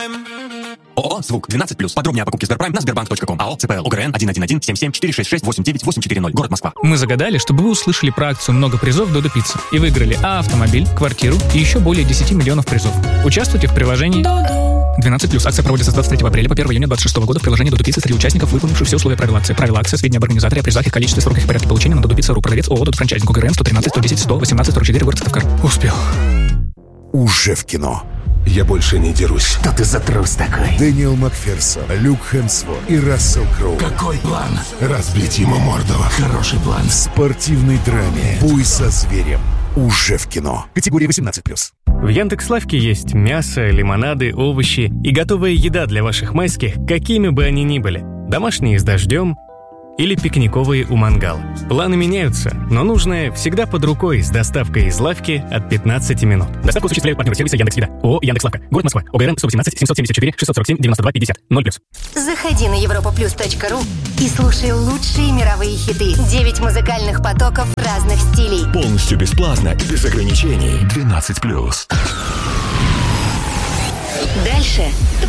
ООО «Звук» 12+. Подробнее о покупке Сберпрайм на sberbank.com. АО ЦПЛ ОГРН 111-77-466-89-840. Город Москва. Мы загадали, чтобы вы услышали про акцию «Много призов Додо Пицца» и выиграли автомобиль, квартиру и еще более 10 миллионов призов. Участвуйте в приложении 12+. Акция проводится с 23 апреля по 1 июня 2026 года в приложении Додо Пицца среди участников, выполнивших все условия правил акции. Правила акции, сведения об организаторе, о призах, их количестве, сроках и порядке получения на Додо Пицца.ру. Продавец ООО «Додо Франчайзинг». ОГРН 113-110-100-18-44, город Сыктывкар. Успел. Уже в кино. Я больше не дерусь. Что ты за трус такой? Дэниел Макферсон, Люк Хемсворт и Рассел Кроу. Какой план? Разбить ему морду. Хороший план. В спортивной драме «Бой со зверем». Уже в кино. Категория 18+. В Яндекс.Лавке есть мясо, лимонады, овощи и готовая еда для ваших майских, какими бы они ни были. Домашние с дождем или пикниковые у мангала. Планы меняются, но нужное всегда под рукой с доставкой из лавки от 15 минут. Доставку осуществляют партнеры сервиса Яндекс.Еда. ООО «Яндекс.Лавка». Город Москва. ОГРН 118-774-647-92-50. 0+. Заходи на europaplus.ru и слушай лучшие мировые хиты. 9 музыкальных потоков разных стилей. Полностью бесплатно, без ограничений. 12+. Дальше